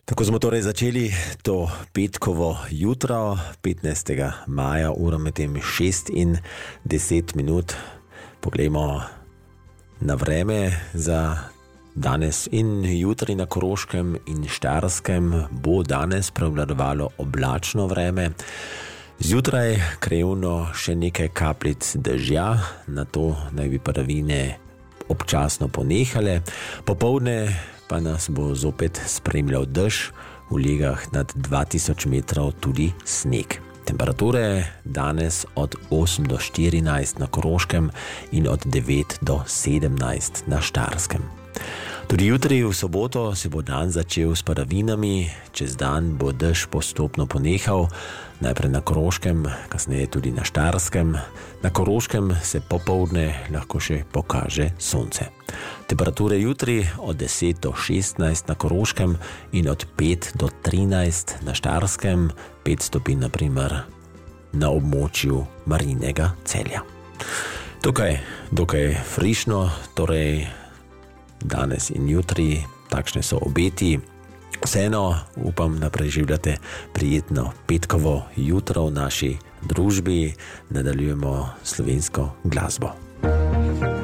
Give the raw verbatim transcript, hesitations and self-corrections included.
Tako smo torej začeli to petkovo jutro, petnajstega maja, ura med tem šest in deset minut. Poglejmo na vreme za danes in jutri na Koroškem in Štajerskem. Bo danes prevladovalo oblačno vreme. Zjutraj krajevno še nekaj kapljic dežja, nato naj bi padavine občasno ponehale. Popoldne pa nas bo zopet spremljal dež, v legah nad dva tisoč metrov tudi sneg. Temperature danes od osem do štirinajst na Koroškem in od devet do sedemnajst na Štajerskem. Tudi jutri v soboto se bo dan začel s padavinami, čez dan bo dež postopno ponehal, najprej na Koroškem, kasneje tudi na Štajerskem. Na Koroškem se popoldne lahko še pokaže sonce. Temperature jutri od deset do šestnajst na Koroškem in od pet do trinajst na Štajerskem, pet stopinj na primer na območju Marijinega Celja. Tukaj dokaj frišno, torej danes in jutri, takšne so obeti. Vseeno upam, da preživljate prijetno petkovo jutro v naši družbi. Nadaljujemo slovensko glasbo.